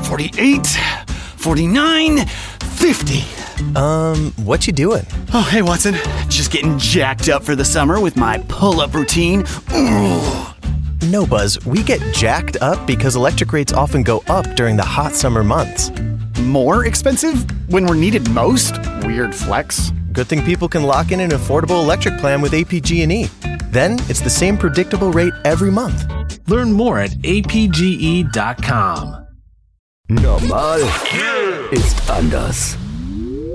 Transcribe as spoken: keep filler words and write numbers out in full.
forty-eight, forty-nine, fifty. Um, what you doing? Oh, hey, Watson. Just getting jacked up for the summer with my pull-up routine. Ooh. No, Buzz, we get jacked up because electric rates often go up during the hot summer months. More expensive when we're needed most? Weird flex. Good thing people can lock in an affordable electric plan with A P G and E. Then it's the same predictable rate every month. Learn more at A P G E dot com. Normal ist anders.